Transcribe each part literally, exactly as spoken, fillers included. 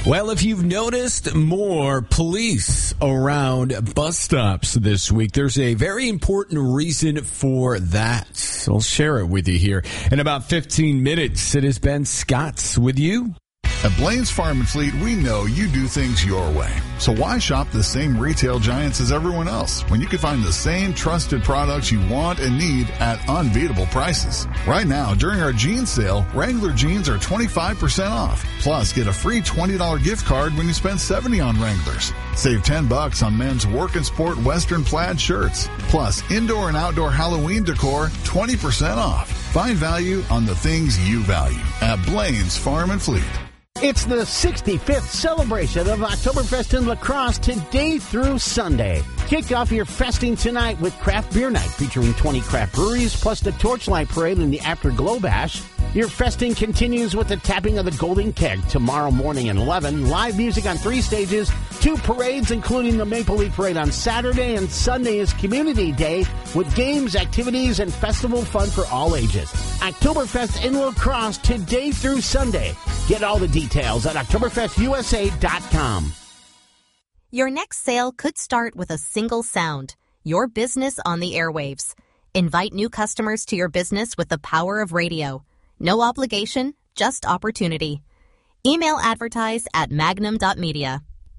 Well, if you've noticed more police around bus stops this week, there's a very important reason for that. I'll share it with you here in about fifteen minutes. It is Ben Scotts with you. At Blaine's Farm and Fleet, we know you do things your way. So why shop the same retail giants as everyone else when you can find the same trusted products you want and need at unbeatable prices? Right now, during our jeans sale, Wrangler jeans are twenty-five percent off. Plus, get a free twenty dollars gift card when you spend seventy dollars on Wranglers. Save ten bucks on men's work and sport Western plaid shirts. Plus, indoor and outdoor Halloween decor, twenty percent off. Find value on the things you value at Blaine's Farm and Fleet. It's the sixty-fifth celebration of Oktoberfest in La Crosse today through Sunday. Kick off your festing tonight with Craft Beer Night featuring twenty craft breweries plus the Torchlight Parade and the Afterglow Bash. Your festing continues with the tapping of the Golden Keg tomorrow morning at eleven. Live music on three stages, two parades including the Maple Leaf Parade on Saturday, and Sunday is Community Day with games, activities, and festival fun for all ages. Oktoberfest in La Crosse today through Sunday. Get all the details at Oktoberfest U S A dot com. Your next sale could start with a single sound, your business on the airwaves. Invite new customers to your business with the power of radio. No obligation, just opportunity. Email advertise at magnum dot media.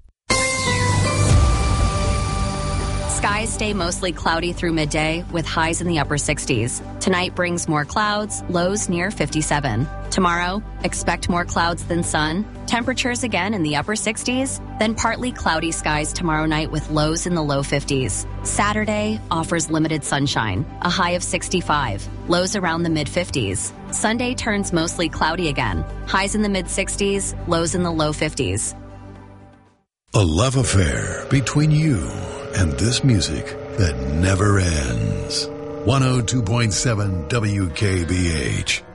Skies stay mostly cloudy through midday with highs in the upper sixties. Tonight brings more clouds, lows near fifty-seven. Tomorrow, expect more clouds than sun. Temperatures again in the upper sixties, then partly cloudy skies tomorrow night with lows in the low fifties. Saturday offers limited sunshine, a high of sixty-five, lows around the mid-fifties. Sunday turns mostly cloudy again, highs in the mid-sixties, lows in the low fifties. A love affair between you and this music that never ends. one oh two point seven W K B H.